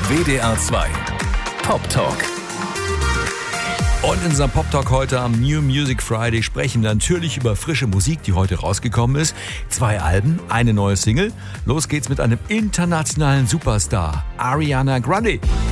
WDR 2 Pop Talk. Und in unserem Pop Talk heute am New Music Friday sprechen wir natürlich über frische Musik, die heute rausgekommen ist. 2 Alben, eine neue Single. Los geht's mit einem internationalen Superstar, Ariana Grande.